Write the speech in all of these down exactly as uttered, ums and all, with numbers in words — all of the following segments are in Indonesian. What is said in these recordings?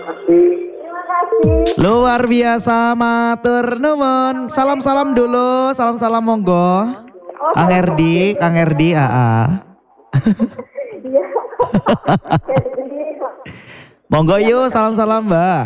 Terima kasih. Luar biasa, matur nuwun. Salam-salam dulu, salam-salam monggo. Oh, Kang Erdi, Kang Erdi, aa. iya. Jadi, Monggo yuk, salam-salam Mbak.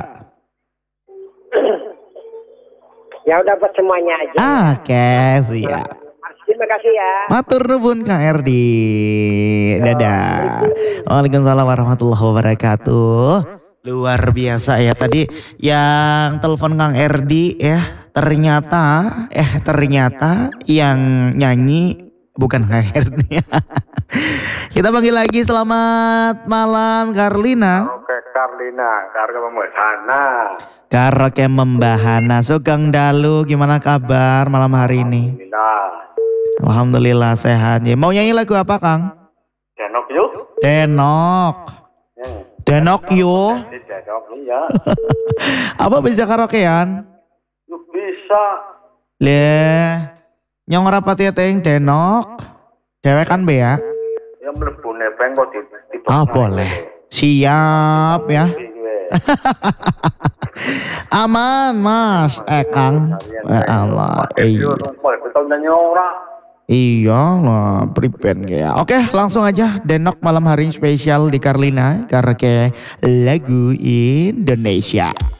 Ya udah buat semuanya aja. Oke, siap. Terima kasih ya. Matur nuwun Kang Erdi. Dadah. Waalaikumsalam warahmatullahi wabarakatuh. Luar biasa ya tadi yang telepon Kang Erdi ya. Ternyata eh ternyata yang nyanyi bukan Kang Erdi. Kita panggil lagi, selamat malam Karlina. Oke, Karlina, Karga Membahana. Karake Membahana. Sugeng dalu, gimana kabar malam hari ini? Alhamdulillah. Alhamdulillah sehat ya. Mau nyanyi lagu apa Kang? Denok yuk. Denok. Hmm. Denok yuk. Denok iya. Apa bisa karaokean? Yuk bisa. Le, nyong rapati teng denok. Dewek kan be ya? Ya mlebu nepeng kok di di Ah boleh. Siap ya. Aman Mas. Eh Kang. Eh Allah. Iya. Betul nyanyi ora. Iya lah, prepare ya. Oke, langsung aja Denok malam hari spesial di Karlina karena ke lagu Indonesia.